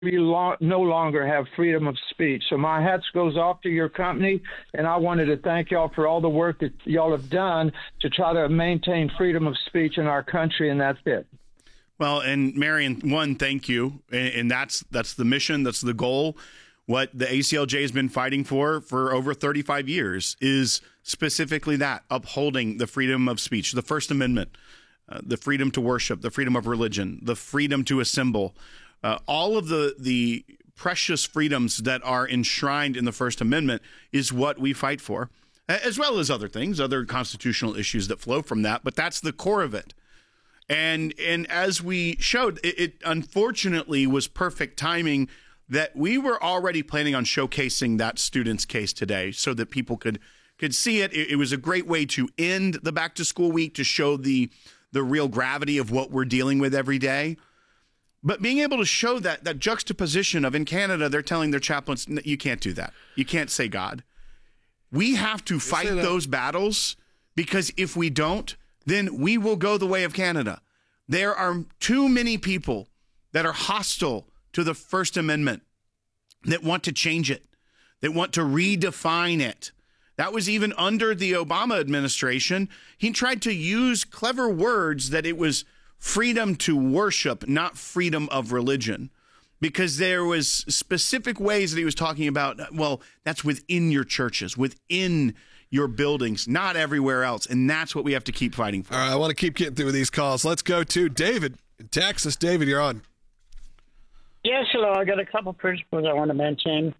no longer have freedom of speech. So my hats goes off to your company, and I wanted to thank y'all for all the work that y'all have done to try to maintain freedom of speech in our country, and that's it. Well, and Marion, one, thank you, and that's the mission, that's the goal. What the ACLJ has been fighting for over 35 years is specifically that, upholding the freedom of speech, the First Amendment, the freedom to worship, the freedom of religion, the freedom to assemble, all of the precious freedoms that are enshrined in the First Amendment is what we fight for, as well as other things, other constitutional issues that flow from that. But that's the core of it. And as we showed, it unfortunately was perfect timing that we were already planning on showcasing that student's case today so that people could see it. It was a great way to end the back to school week, to show the real gravity of what we're dealing with every day. But being able to show that juxtaposition of, in Canada, they're telling their chaplains, you can't do that. You can't say God. We have to fight those battles, because if we don't, then we will go the way of Canada. There are too many people that are hostile to the First Amendment, that want to change it, that want to redefine it. That was even under the Obama administration. He tried to use clever words that it was freedom to worship, not freedom of religion, because there was specific ways that he was talking about, well, that's within your churches, within your buildings, not everywhere else. And that's what we have to keep fighting for. All right, I want to keep getting through these calls. Let's go to David in Texas. David, you're on. Yes, hello. I got a couple principles I want to mention.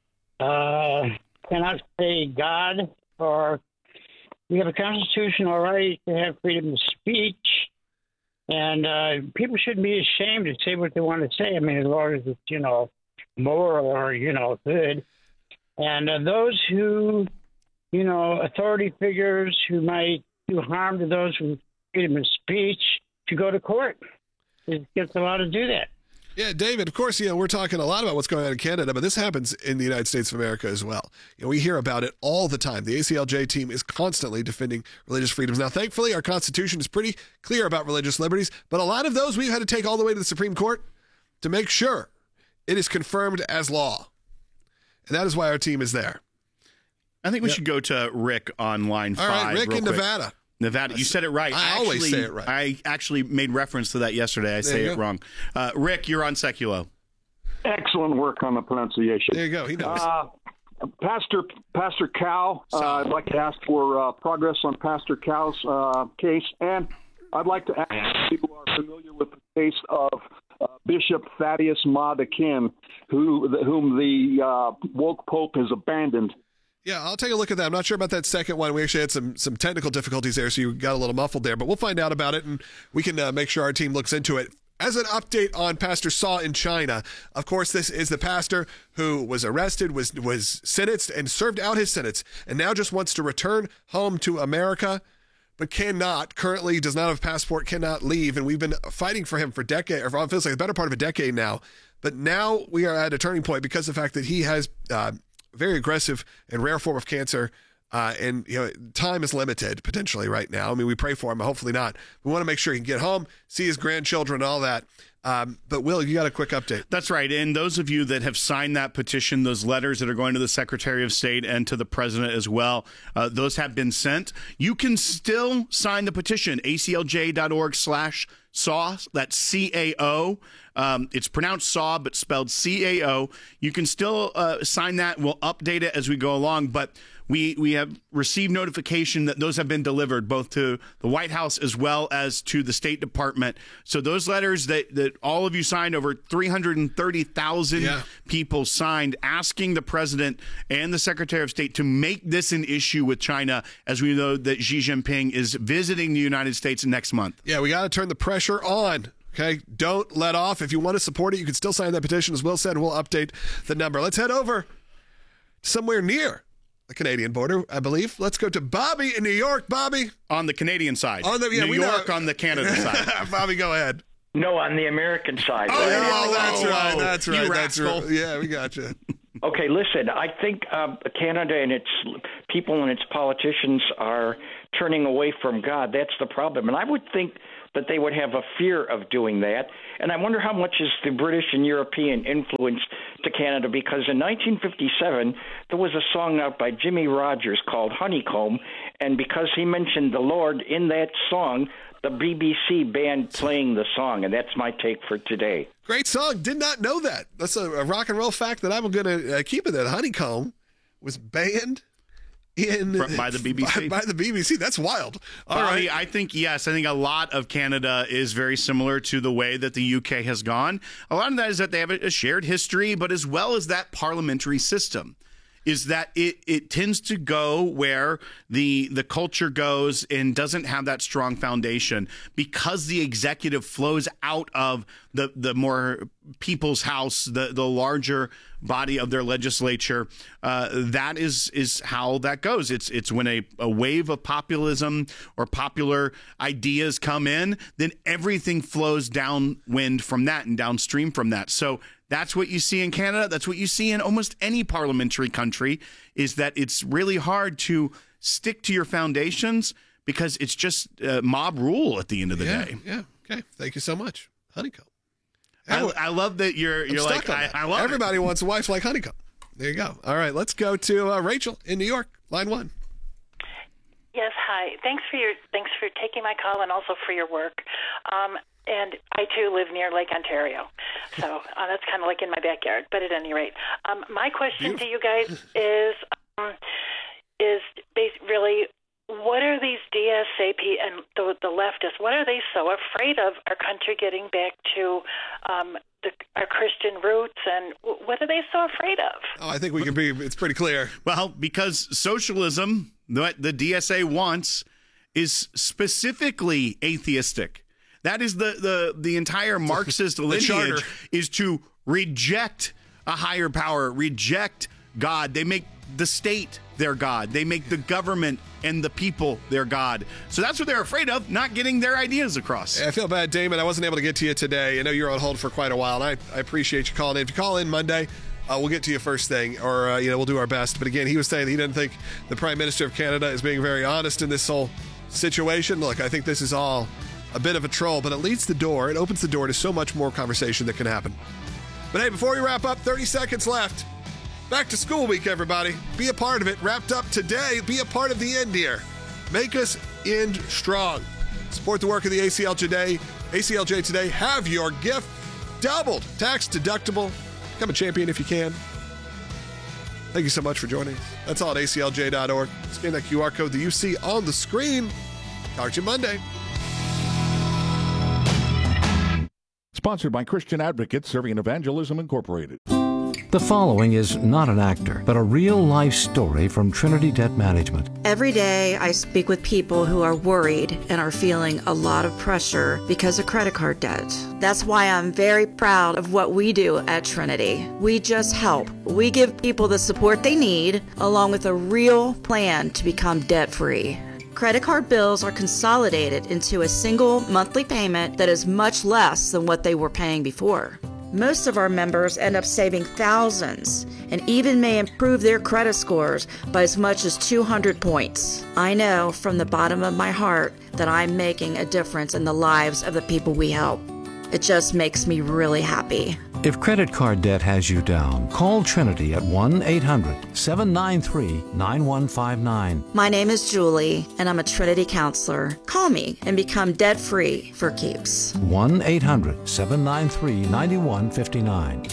Cannot say God, or we have a constitutional right to have freedom of speech, and people shouldn't be ashamed to say what they want to say. I mean, as long as it's, moral or, good. And those who, authority figures who might do harm to those with freedom of speech should go to court. It gets allowed to do that. Yeah, David, of course, we're talking a lot about what's going on in Canada, but this happens in the United States of America as well. We hear about it all the time. The ACLJ team is constantly defending religious freedoms. Now, thankfully, our Constitution is pretty clear about religious liberties, but a lot of those we've had to take all the way to the Supreme Court to make sure it is confirmed as law. And that is why our team is there. I think we should go to Rick on line 5. All right, Rick in Nevada. Nevada, you said it right. I always say it right. I actually made reference to that yesterday. I say it wrong. Rick, you're on Seculo. Excellent work on the pronunciation. There you go. He knows. Pastor Cow, I'd like to ask for progress on Pastor Cow's case, and I'd like to ask people who are familiar with the case of Bishop Thaddeus Ma-de-Kin, whom the woke pope has abandoned. Yeah, I'll take a look at that. I'm not sure about that second one. We actually had some technical difficulties there, so you got a little muffled there. But we'll find out about it, and we can make sure our team looks into it. As an update on Pastor Saw in China, of course, this is the pastor who was arrested, was sentenced, and served out his sentence, and now just wants to return home to America, but currently does not have a passport, cannot leave. And we've been fighting for him for decades, or it feels like the better part of a decade now. But now we are at a turning point because of the fact that he has very aggressive and rare form of cancer, and time is limited potentially right now. I mean, we pray for him, but hopefully not. We want to make sure he can get home, see his grandchildren, and all that. But Will, you got a quick update. That's right. And those of you that have signed that petition, those letters that are going to the Secretary of State and to the President as well, those have been sent. You can still sign the petition, aclj.org/SAW. That's CAO. It's pronounced SAW, but spelled CAO. You can still sign that. We'll update it as we go along. But we have received notification that those have been delivered both to the White House as well as to the State Department. So those letters that all of you signed, over 330,000 people signed, asking the President and the Secretary of State to make this an issue with China, as we know that Xi Jinping is visiting the United States next month. Yeah, we got to turn the pressure on. Okay, don't let off. If you want to support it, you can still sign that petition, as Will said, and we'll update the number. Let's head over somewhere near the Canadian border, I believe. Let's go to Bobby in New York. Bobby. On the Canadian side. New York on the Canada side. Bobby, go ahead. No, on the American side. That's right. You That's rascal. right. Yeah, we got you. Okay, listen, I think Canada and its people and its politicians are turning away from God. That's the problem. And I would think that they would have a fear of doing that. And I wonder how much is the British and European influence to Canada, because in 1957, there was a song out by Jimmy Rogers called Honeycomb, and because he mentioned the Lord in that song, the BBC banned playing the song, and that's my take for today. Great song. Did not know that. That's a rock and roll fact that I'm going to keep it. That Honeycomb was banned by the BBC. By the BBC. That's wild. All right. I think, yes, I think a lot of Canada is very similar to the way that the UK has gone. A lot of that is that they have a shared history, but as well as that parliamentary system is that it tends to go where the culture goes and doesn't have that strong foundation, because the executive flows out of the more people's house, the larger body of their legislature. That is how that goes. It's when a wave of populism or popular ideas come in, then everything flows downwind from that and downstream from that. So that's what you see in Canada. That's what you see in almost any parliamentary country, is that it's really hard to stick to your foundations because it's just mob rule at the end of the day. Yeah. Okay. Thank you so much. Honeycomb. I love that you're like, I love everybody it. wants a wife like Honeycomb. There you go. All right. Let's go to Rachel in New York, line 1. Yes. Hi. Thanks for taking my call and also for your work. And I, too, live near Lake Ontario. So that's kind of like in my backyard. But at any rate, my question to you guys is really, what are these DSAP and the leftists, what are they so afraid of our country getting back to our Christian roots, and what are they so afraid of? Oh, I think it's pretty clear. Well, because socialism, what the DSA wants, is specifically atheistic. That is the entire Marxist lineage, is to reject a higher power, reject God. They make the state their God. They make the government and the people their God. So that's what they're afraid of, not getting their ideas across. I feel bad, Damon. I wasn't able to get to you today. I know you're on hold for quite a while, and I appreciate you calling in. If you call in Monday, we'll get to you first thing, or we'll do our best. But again, he was saying that he didn't think the Prime Minister of Canada is being very honest in this whole situation. Look, I think this is all a bit of a troll, but it opens the door to so much more conversation that can happen. But hey, before we wrap up, 30 seconds left. Back to school week, everybody. Be a part of it. Wrapped up today. Be a part of the end here. Make us end strong. Support the work of the ACLJ today. Have your gift doubled, tax deductible. Become a champion if you can. Thank you so much for joining us. That's all at aclj.org. Scan that QR code that you see on the screen. Talk to you Monday. Sponsored by Christian Advocates Serving Evangelism Incorporated. The following is not an actor, but a real-life story from Trinity Debt Management. Every day I speak with people who are worried and are feeling a lot of pressure because of credit card debt. That's why I'm very proud of what we do at Trinity. We just help. We give people the support they need, along with a real plan to become debt-free. Credit card bills are consolidated into a single monthly payment that is much less than what they were paying before. Most of our members end up saving thousands and even may improve their credit scores by as much as 200 points. I know from the bottom of my heart that I'm making a difference in the lives of the people we help. It just makes me really happy. If credit card debt has you down, call Trinity at 1-800-793-9159. My name is Julie, and I'm a Trinity counselor. Call me and become debt-free for keeps. 1-800-793-9159.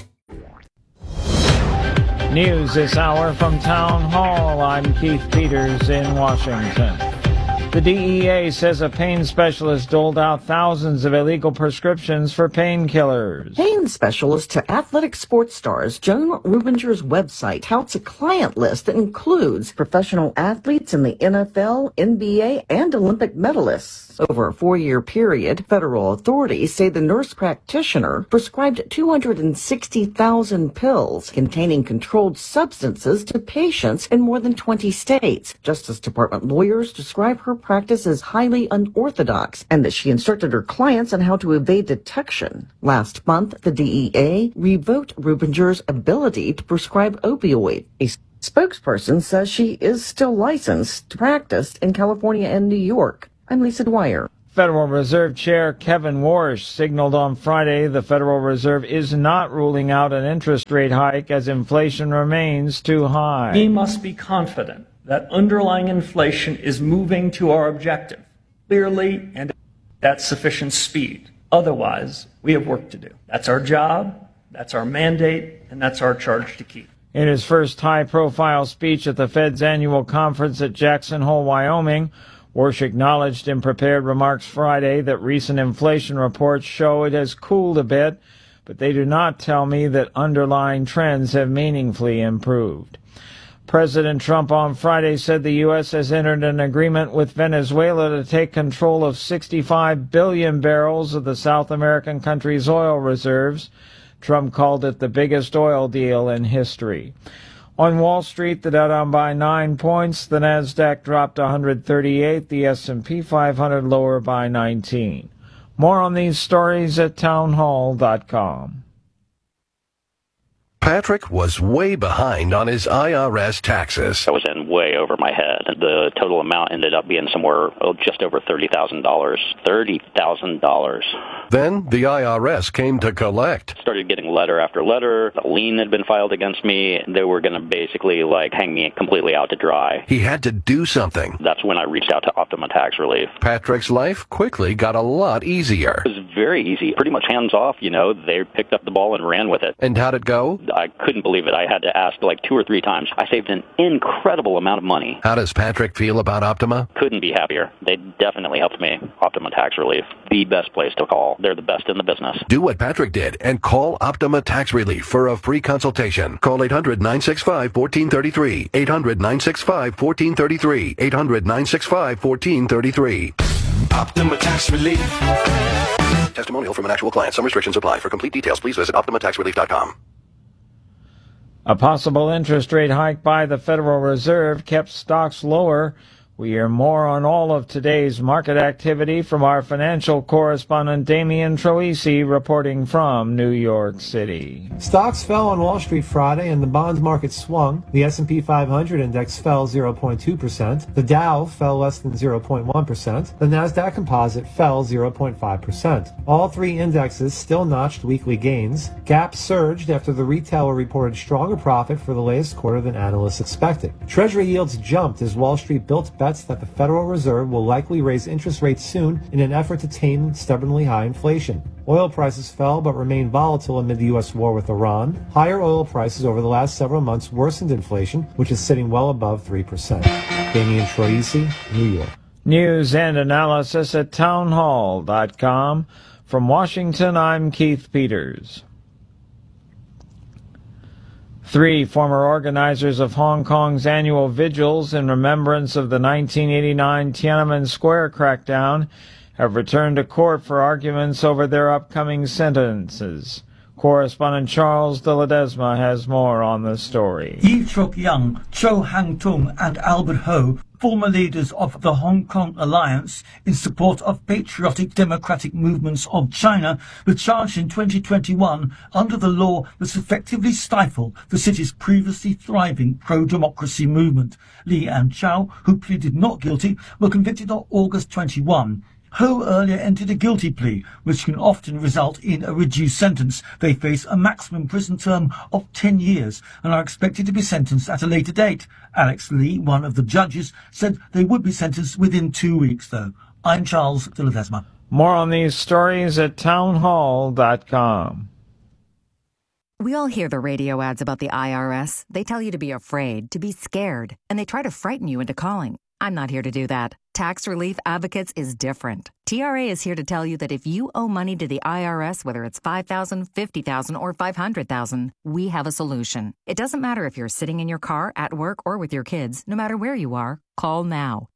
News this hour from Town Hall. I'm Keith Peters in Washington. The DEA says a pain specialist doled out thousands of illegal prescriptions for painkillers. Pain specialist to athletic sports stars Joan Rubinger's website touts a client list that includes professional athletes in the NFL, NBA, and Olympic medalists. Over a 4-year period, federal authorities say the nurse practitioner prescribed 260,000 pills containing controlled substances to patients in more than 20 states. Justice Department lawyers describe her practice as highly unorthodox and that she instructed her clients on how to evade detection. Last month, the DEA revoked Rubinger's ability to prescribe opioid. A spokesperson says she is still licensed to practice in California and New York. I'm Lisa Dwyer. Federal Reserve Chair Kevin Warsh signaled on Friday the Federal Reserve is not ruling out an interest rate hike as inflation remains too high. We must be confident that underlying inflation is moving to our objective clearly and at sufficient speed. Otherwise, we have work to do. That's our job, that's our mandate, and that's our charge to keep. In his first high-profile speech at the Fed's annual conference at Jackson Hole, Wyoming, Warsh acknowledged in prepared remarks Friday that recent inflation reports show it has cooled a bit, but they do not tell me that underlying trends have meaningfully improved. President Trump on Friday said the U.S. has entered an agreement with Venezuela to take control of 65 billion barrels of the South American country's oil reserves. Trump called it the biggest oil deal in history. On Wall Street, the Dow down by 9 points, the Nasdaq dropped 138, the S&P 500 lower by 19. More on these stories at townhall.com. Patrick was way behind on his IRS taxes. I was in way over my head. The total amount ended up being somewhere just over $30,000. $30,000. Then the IRS came to collect. Started getting letter after letter. A lien had been filed against me. They were going to basically hang me completely out to dry. He had to do something. That's when I reached out to Optima Tax Relief. Patrick's life quickly got a lot easier. It was very easy. Pretty much hands off, They picked up the ball and ran with it. And how'd it go? I couldn't believe it. I had to ask 2 or 3 times. I saved an incredible amount of money. How does Patrick feel about Optima? Couldn't be happier. They definitely helped me. Optima Tax Relief. The best place to call. They're the best in the business. Do what Patrick did and call Optima Tax Relief for a free consultation. Call 800-965-1433. 800-965-1433. 800-965-1433. Optima Tax Relief. Testimonial from an actual client. Some restrictions apply. For complete details, please visit OptimaTaxRelief.com. A possible interest rate hike by the Federal Reserve kept stocks lower. We hear more on all of today's market activity from our financial correspondent Damian Troisi reporting from New York City. Stocks fell on Wall Street Friday and the bond market swung. The S&P 500 index fell 0.2%. The Dow fell less than 0.1%. The Nasdaq Composite fell 0.5%. All three indexes still notched weekly gains. Gap surged after the retailer reported stronger profit for the latest quarter than analysts expected. Treasury yields jumped as Wall Street built bets that the Federal Reserve will likely raise interest rates soon in an effort to tame stubbornly high inflation. Oil prices fell but remained volatile amid the U.S. war with Iran. Higher oil prices over the last several months worsened inflation, which is sitting well above 3%. Damian Troisi, New York. News and analysis at townhall.com. From Washington, I'm Keith Peters. 3 former organizers of Hong Kong's annual vigils in remembrance of the 1989 Tiananmen Square crackdown have returned to court for arguments over their upcoming sentences. Correspondent Charles de Ledesma has more on the story. Yi Chuk Young, Cho Hang Tung and Albert Ho, former leaders of the Hong Kong Alliance in support of patriotic democratic movements of China, were charged in 2021 under the law that effectively stifled the city's previously thriving pro-democracy movement. Li and Chow, who pleaded not guilty, were convicted on August 21. Ho earlier entered a guilty plea, which can often result in a reduced sentence. They face a maximum prison term of 10 years and are expected to be sentenced at a later date. Alex Lee, one of the judges, said they would be sentenced within 2 weeks, though. I'm Charles de Ledesma. More on these stories at townhall.com. We all hear the radio ads about the IRS. They tell you to be afraid, to be scared, and they try to frighten you into calling. I'm not here to do that. Tax Relief Advocates is different. TRA is here to tell you that if you owe money to the IRS, whether it's $5,000, $50,000, or $500,000, we have a solution. It doesn't matter if you're sitting in your car, at work, or with your kids. No matter where you are, call now.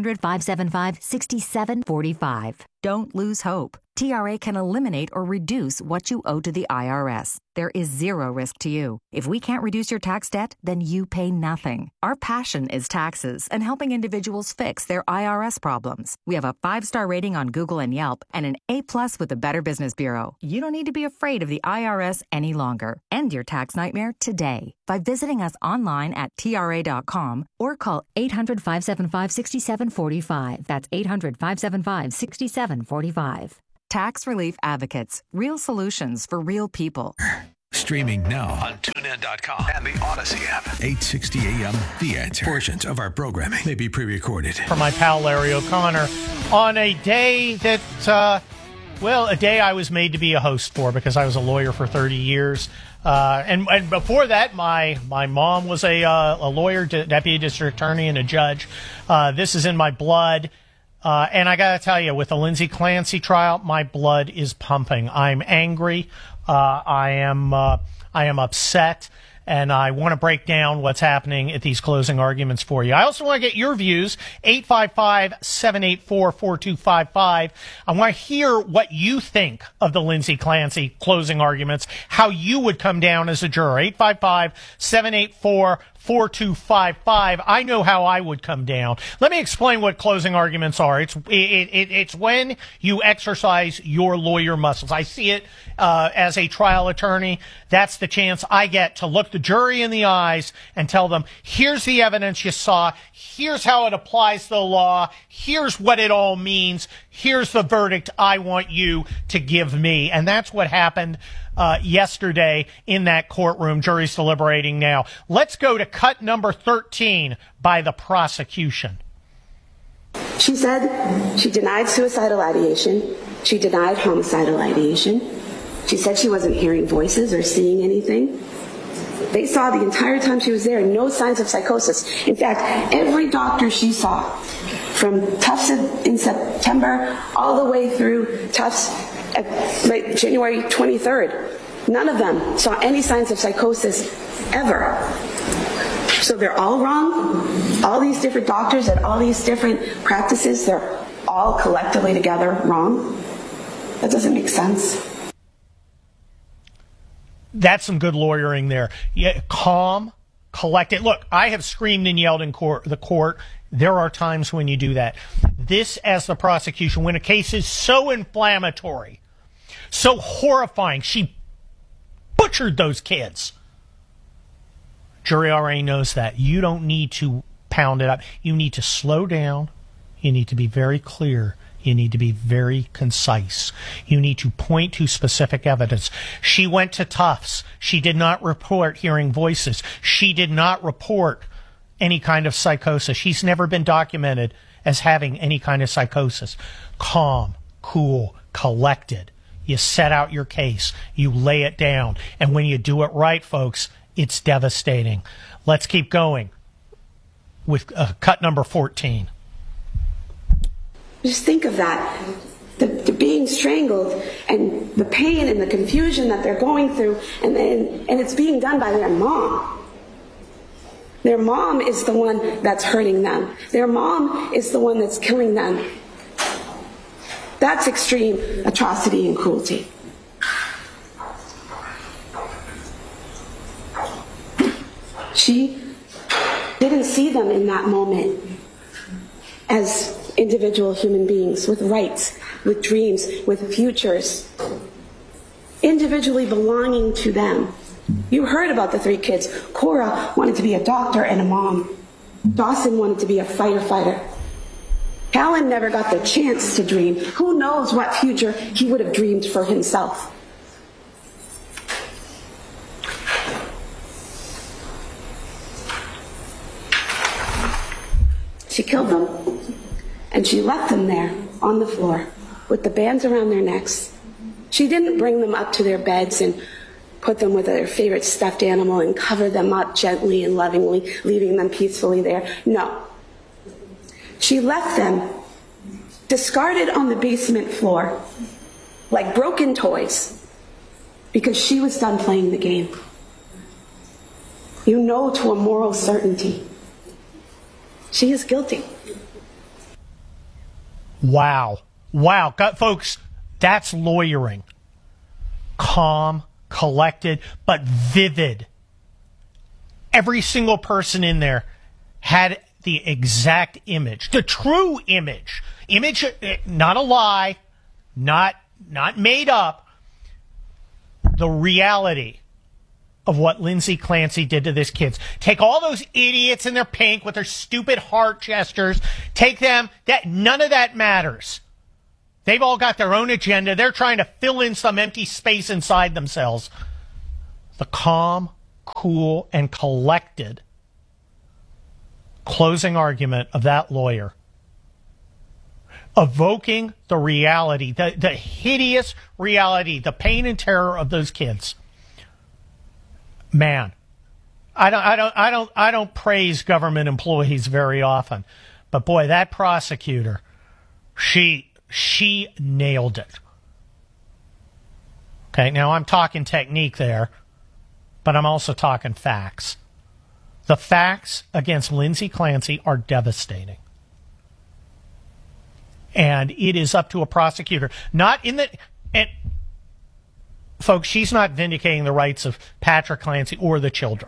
800-575-6745. Don't lose hope. TRA can eliminate or reduce what you owe to the IRS. There is zero risk to you. If we can't reduce your tax debt, then you pay nothing. Our passion is taxes and helping individuals fix their IRS problems. We have a 5-star rating on Google and Yelp and an A+ with the Better Business Bureau. You don't need to be afraid of the IRS any longer. End your tax nightmare today by visiting us online at TRA.com or call 800-575-6745. That's 800-575-6745. 745. Tax Relief Advocates. Real solutions for real people. Streaming now on TuneIn.com and the Odyssey app. 860 AM, The Answer. Portions of our programming may be pre-recorded. For my pal Larry O'Connor, on a day that, a day I was made to be a host for because I was a lawyer for 30 years. And before that, my mom was a lawyer, deputy district attorney, and a judge. This is in my blood. And I got to tell you, with the Lindsay Clancy trial, my blood is pumping. I'm angry. I am upset, and I want to break down what's happening at these closing arguments for you. I also want to get your views, 855-784-4255. I want to hear what you think of the Lindsay Clancy closing arguments, how you would come down as a juror, 855-784-4255. I know how I would come down. Let me explain what closing arguments are. It's when you exercise your lawyer muscles. I see it as a trial attorney. That's the chance I get to look the jury in the eyes and tell them, here's the evidence you saw. Here's how it applies to the law. Here's what it all means. Here's the verdict I want you to give me. And that's what happened yesterday in that courtroom. Jury's deliberating now. Let's go to cut number 13 by the prosecution. She said she denied suicidal ideation. She denied homicidal ideation. She said she wasn't hearing voices or seeing anything. They saw the entire time she was there no signs of psychosis. In fact, every doctor she saw, from Tufts in September all the way through Tufts January 23rd, none of them saw any signs of psychosis ever. So they're all wrong. All these different doctors at all these different practices, they're all collectively together wrong. That doesn't make sense. That's some good lawyering there. Yeah, calm, collected. Look, I have screamed and yelled in the court. There are times when you do that. This, as the prosecution, when a case is so inflammatory, so horrifying, she butchered those kids. Jury already knows that. You don't need to pound it up. You need to slow down. You need to be very clear. You need to be very concise. You need to point to specific evidence. She went to Tufts. She did not report hearing voices. She did not report any kind of psychosis. She's never been documented as having any kind of psychosis. Calm, cool, collected. You set out your case. You lay it down. And when you do it right, folks, it's devastating. Let's keep going with cut number 14. Just think of that. The being strangled and the pain and the confusion that they're going through, and it's being done by their mom. Their mom is the one that's hurting them. Their mom is the one that's killing them. That's extreme atrocity and cruelty. She didn't see them in that moment as individual human beings with rights, with dreams, with futures, individually belonging to them. You heard about the three kids. Cora wanted to be a doctor and a mom. Dawson wanted to be a firefighter. Callan never got the chance to dream. Who knows what future he would have dreamed for himself. She killed them. And she left them there on the floor with the bands around their necks. She didn't bring them up to their beds and put them with their favorite stuffed animal and cover them up gently and lovingly, leaving them peacefully there. No. She left them discarded on the basement floor like broken toys because she was done playing the game. You know to a moral certainty. She is guilty. Wow. Wow. Folks, that's lawyering. Calm, collected, but vivid. Every single person in there had the exact image, the true image. Image, not a lie, not made up. The reality of what Lindsay Clancy did to this kids. Take all those idiots in their pink with their stupid heart gestures. Take them. None of that matters. They've all got their own agenda. They're trying to fill in some empty space inside themselves. The calm, cool, and collected closing argument of that lawyer, evoking the reality, the hideous reality, the pain and terror of those kids. Man, I don't praise government employees very often, but boy, that prosecutor, she nailed it. Okay, now I'm talking technique there, but I'm also talking facts. The facts against Lindsay Clancy are devastating. And it is up to a prosecutor. And folks, she's not vindicating the rights of Patrick Clancy or the children.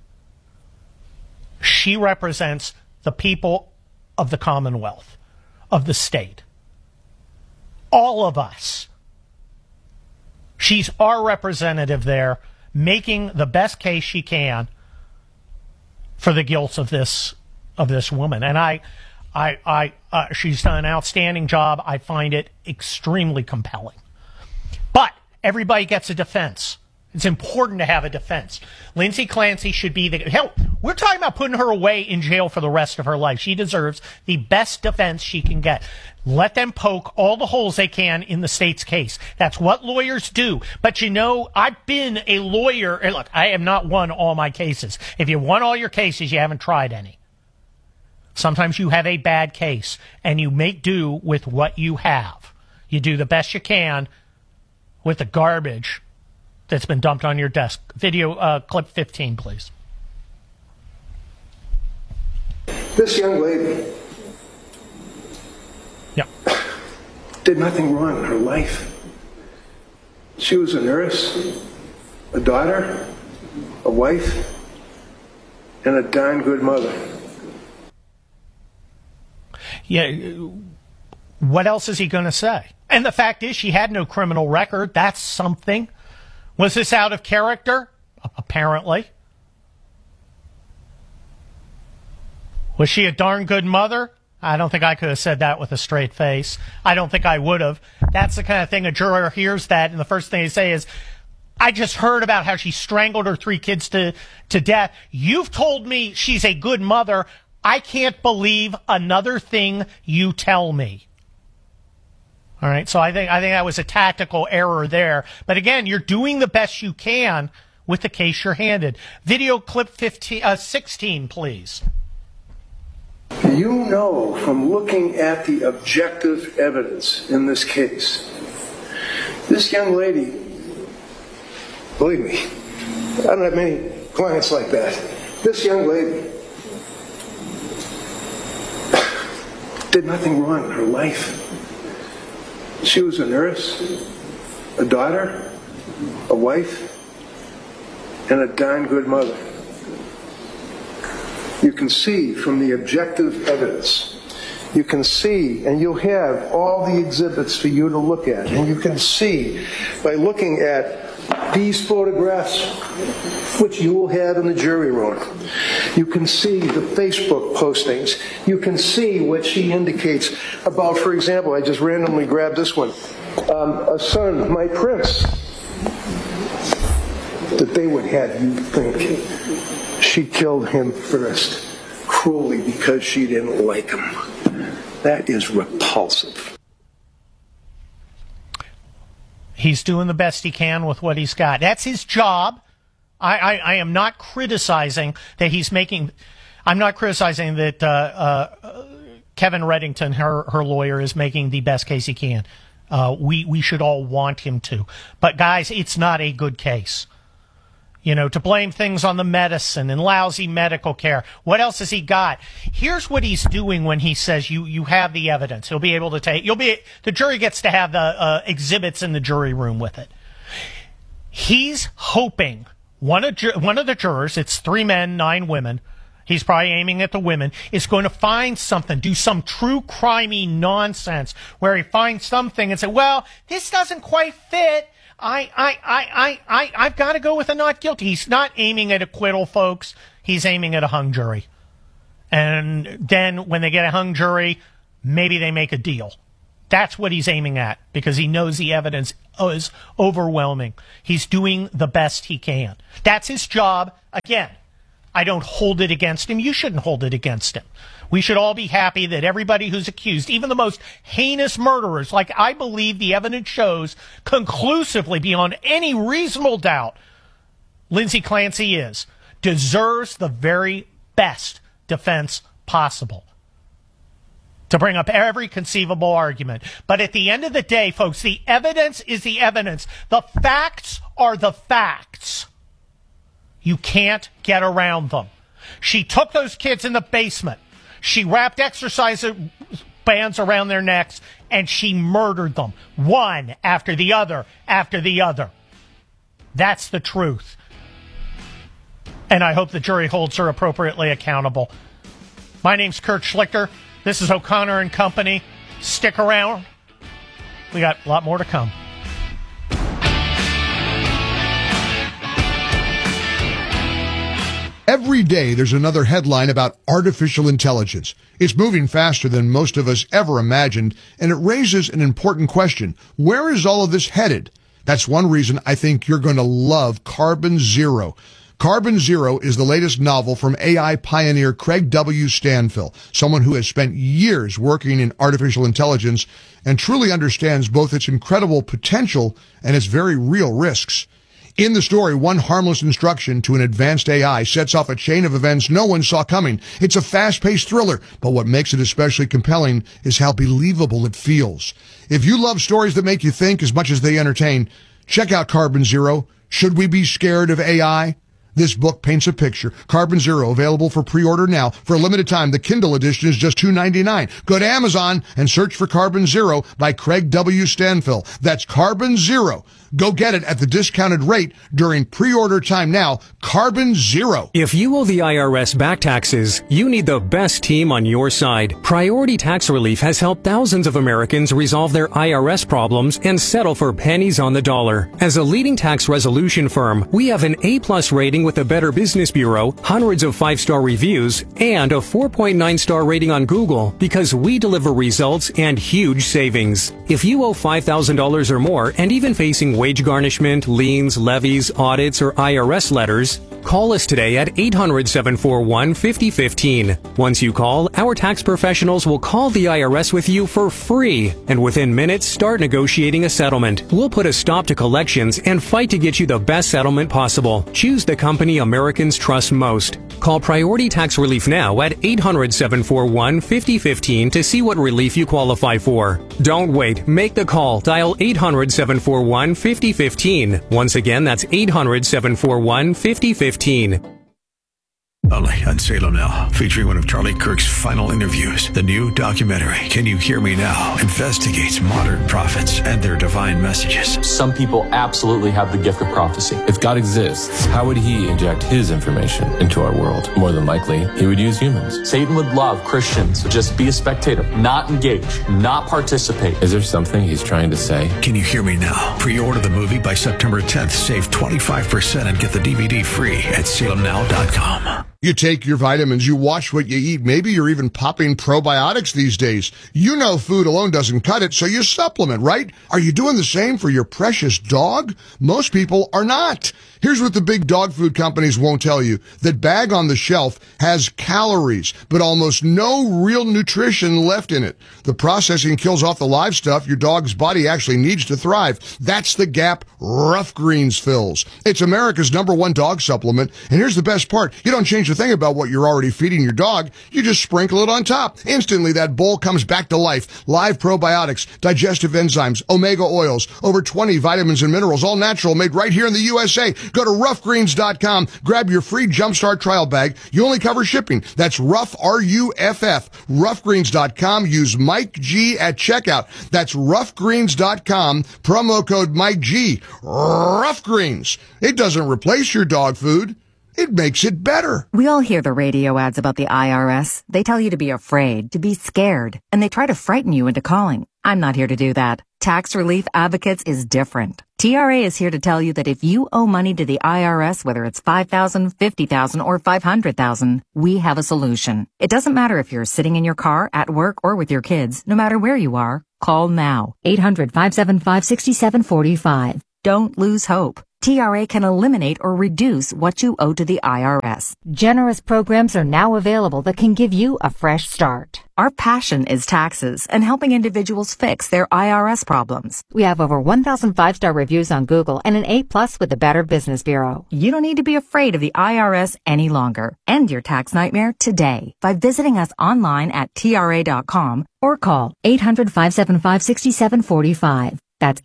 She represents the people of the Commonwealth, of the state. All of us. She's our representative there, making the best case she can for the guilt of this woman. And she's done an outstanding job. I find it extremely compelling. But everybody gets a defense. It's important to have a defense. Lindsay Clancy should be hell, we're talking about putting her away in jail for the rest of her life. She deserves the best defense she can get. Let them poke all the holes they can in the state's case. That's what lawyers do. But I've been a lawyer. And look, I have not won all my cases. If you won all your cases, you haven't tried any. Sometimes you have a bad case, and you make do with what you have. You do the best you can with the garbage that's been dumped on your desk. Video clip 15, please. This young lady did nothing wrong in her life. She was a nurse, a daughter, a wife, and a darn good mother. Yeah, what else is he going to say? And the fact is, she had no criminal record. That's something. Was this out of character? Apparently. Was she a darn good mother? I don't think I could have said that with a straight face. I don't think I would have. That's the kind of thing a juror hears that, and the first thing they say is, I just heard about how she strangled her 3 kids to death. You've told me she's a good mother. I can't believe another thing you tell me. All right, so I think that was a tactical error there. But again, you're doing the best you can with the case you're handed. Video clip 16, please. You know from looking at the objective evidence in this case, this young lady, believe me, I don't have many clients like that. This young lady did nothing wrong in her life. She was a nurse, a daughter, a wife, and a darn good mother. You can see from the objective evidence, you can see, and you'll have all the exhibits for you to look at, and you can see by looking at these photographs, which you will have in the jury room. You can see the Facebook postings. You can see what she indicates about, for example, I just randomly grabbed this one, a son, my prince, that they would have you think she killed him first, cruelly, because she didn't like him. That is repulsive. He's doing the best he can with what he's got. That's his job. I am not criticizing that he's making. I'm not criticizing that Kevin Reddington, her lawyer, is making the best case he can. We should all want him to. But guys, it's not a good case. To blame things on the medicine and lousy medical care. What else has he got? Here's what he's doing when he says you have the evidence. He'll be able to the jury gets to have the exhibits in the jury room with it. He's hoping one of the jurors, it's 3 men, 9 women, he's probably aiming at the women, is going to find something, do some true crimey nonsense where he finds something and say, well, this doesn't quite fit. I've got to go with a not guilty. He's not aiming at acquittal, folks. He's aiming at a hung jury. And then when they get a hung jury, maybe they make a deal. That's what he's aiming at, because he knows the evidence is overwhelming. He's doing the best he can. That's his job. Again, I don't hold it against him. You shouldn't hold it against him. We should all be happy that everybody who's accused, even the most heinous murderers, like I believe the evidence shows conclusively beyond any reasonable doubt, Lindsay Clancy deserves the very best defense possible to bring up every conceivable argument. But at the end of the day, folks, the evidence is the evidence. The facts are the facts. You can't get around them. She took those kids in the basement. She wrapped exercise bands around their necks, and she murdered them, one after the other after the other. That's the truth. And I hope the jury holds her appropriately accountable. My name's Kurt Schlichter. This is O'Connor and Company. Stick around. We got a lot more to come. Every day there's another headline about artificial intelligence. It's moving faster than most of us ever imagined, and it raises an important question. Where is all of this headed? That's one reason I think you're going to love Carbon Zero. Carbon Zero is the latest novel from AI pioneer Craig W. Stanfill, someone who has spent years working in artificial intelligence and truly understands both its incredible potential and its very real risks. In the story, one harmless instruction to an advanced AI sets off a chain of events no one saw coming. It's a fast-paced thriller, but what makes it especially compelling is how believable it feels. If you love stories that make you think as much as they entertain, check out Carbon Zero. Should we be scared of AI? This book paints a picture. Carbon Zero, available for pre-order now. For a limited time, the Kindle edition is just $2.99. Go to Amazon and search for Carbon Zero by Craig W. Stanfill. That's Carbon Zero. Go get it at the discounted rate during pre-order time now. Carbon Zero. If you owe the IRS back taxes, you need the best team on your side. Priority Tax Relief has helped thousands of Americans resolve their IRS problems and settle for pennies on the dollar. As a leading tax resolution firm, we have an A+ rating with the Better Business Bureau, hundreds of 5-star reviews, and a 4.9-star rating on Google because we deliver results and huge savings. If you owe $5,000 or more and even facing wage garnishment, liens, levies, audits, or IRS letters, call us today at 800-741-5015. Once you call, our tax professionals will call the IRS with you for free, and within minutes, start negotiating a settlement. We'll put a stop to collections and fight to get you the best settlement possible. Choose the company Americans trust most. Call Priority Tax Relief now at 800-741-5015 to see what relief you qualify for. Don't wait. Make the call. Dial 800-741-5015. Once again, that's 800-741-5015. Only on Salem Now, featuring one of Charlie Kirk's final interviews. The new documentary, Can You Hear Me Now?, investigates modern prophets and their divine messages. Some people absolutely have the gift of prophecy. If God exists, how would he inject his information into our world? More than likely, he would use humans. Satan would love Christians to just be a spectator, not engage, not participate. Is there something he's trying to say? Can You Hear Me Now? Pre-order the movie by September 10th. Save 25% and get the DVD free at salemnow.com. You take your vitamins, you watch what you eat. Maybe you're even popping probiotics these days. You know food alone doesn't cut it, so you supplement, right? Are you doing the same for your precious dog? Most people are not. Here's what the big dog food companies won't tell you. That bag on the shelf has calories, but almost no real nutrition left in it. The processing kills off the live stuff your dog's body actually needs to thrive. That's the gap Rough Greens fills. It's America's #1 dog supplement, and here's the best part. You don't change a thing about what you're already feeding your dog. You just sprinkle it on top. Instantly, that bowl comes back to life. Live probiotics, digestive enzymes, omega oils, over 20 vitamins and minerals, all natural, made right here in the USA. Go to roughgreens.com, grab your free Jumpstart trial bag. You only cover shipping. That's Rough, R-U-F-F. Roughgreens.com. Use Mike G at checkout. That's roughgreens.com. Promo code Mike G. Rough Greens. It doesn't replace your dog food. It makes it better. We all hear the radio ads about the IRS. They tell you to be afraid, to be scared, and they try to frighten you into calling. I'm not here to do that. Tax Relief Advocates is different. TRA is here to tell you that if you owe money to the IRS, whether it's $5,000, $50,000, or $500,000, we have a solution. It doesn't matter if you're sitting in your car, at work, or with your kids. No matter where you are, Call now. 800-575-6745. Don't lose hope. TRA can eliminate or reduce what you owe to the IRS. Generous programs are now available that can give you a fresh start. Our passion is taxes and helping individuals fix their IRS problems. We have over 1,000 5-star reviews on Google and an A+ with the Better Business Bureau. You don't need to be afraid of the IRS any longer. End your tax nightmare today by visiting us online at TRA.com or call 800-575-6745. That's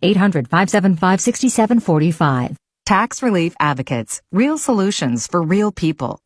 800-575-6745. Tax Relief Advocates. Real solutions for real people.